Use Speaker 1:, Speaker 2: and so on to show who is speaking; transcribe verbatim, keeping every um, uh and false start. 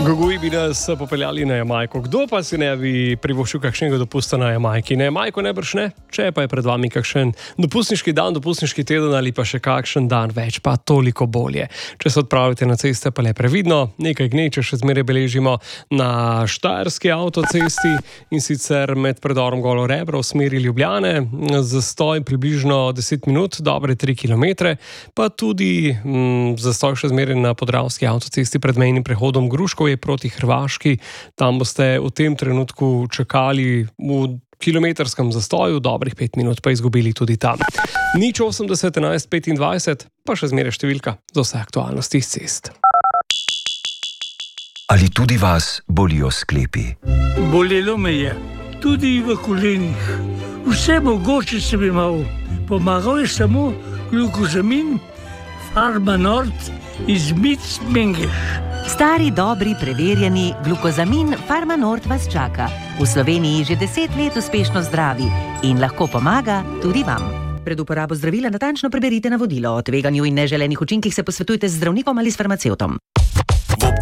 Speaker 1: Gogoji bi nas popeljali na Jamajko. Kdo pa si ne bi privoščil kakšnega dopusta na Jamajki? Na Jamajko najbrž ne, če pa je pred vami kakšen dopustniški dan, dopustniški teden ali pa še kakšen dan več, pa toliko bolje. Če se odpravite na ceste, pa le previdno, nekaj gneče še zmeraj beležimo na štajerski avtocesti in sicer med predorom Golo Rebro v smeri Ljubljane, zastoj približno deset minut, dobre tri kilometre, pa tudi m, zastoj še zmeraj na podravski avtocesti pred mejnim prehodom Gruškovje proti Hrvaški. Tam boste v tem trenutku čakali v kilometrskem zastoju, dobrih pet minut pa izgubili tudi tam. Nič osemdeset enajst petindvajset, pa še zmeraj številka za vse aktualnosti iz cest.
Speaker 2: Ali tudi vas bolijo sklepi?
Speaker 3: Bolelo me je, tudi v kolenih. Vse mogoče sem imel. Pomagal je samo glukozamin, Farmanort iz Mic Mengeš.
Speaker 4: Stari, dobri, preverjeni glukozamin Farmanort vas čaka. V Sloveniji že deset let uspešno zdravi in lahko pomaga tudi vam. Pred uporabo zdravila natančno preberite navodilo. O tveganju in neželenih učinkih se posvetujte z zdravnikom ali s farmacevtom.